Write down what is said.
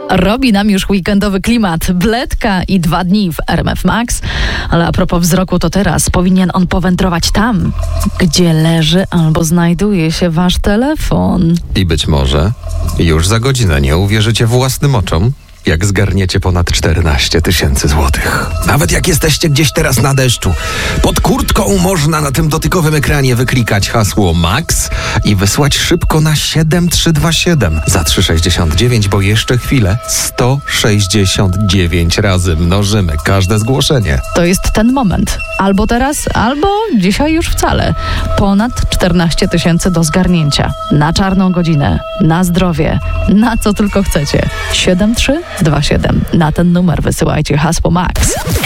Robi nam już weekendowy klimat. Bledka i 2 dni w RMF Max. Ale a propos wzroku, to teraz powinien on powędrować tam, gdzie leży albo znajduje się wasz telefon. I być może już za godzinę nie uwierzycie własnym oczom, jak zgarniecie ponad 14 000 złotych. Nawet jak jesteście gdzieś teraz na deszczu, pod kurtką można na tym dotykowym ekranie wyklikać hasło MAX I wysłać szybko na 7327 za 3,69, bo jeszcze chwilę 169 razy mnożymy każde zgłoszenie. To jest ten moment. Albo teraz, albo dzisiaj już wcale. Ponad 14 000 do zgarnięcia. Na czarną godzinę, na zdrowie, na co tylko chcecie. 7327. Na ten numer wysyłajcie hasło MAX.